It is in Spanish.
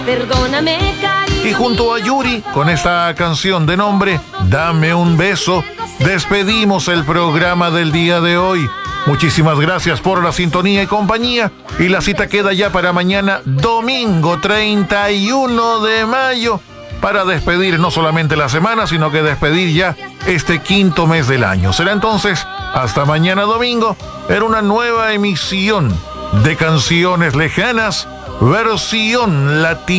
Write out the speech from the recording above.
Perdóname, cariño. Y junto a Yuri, con esta canción de nombre, Dame un beso, despedimos el programa del día de hoy. Muchísimas gracias por la sintonía y compañía. Y la cita queda ya para mañana, domingo 31 de mayo, para despedir no solamente la semana, sino que despedir ya este quinto mes del año. Será entonces hasta mañana domingo en una nueva emisión de Canciones Lejanas, versión latina.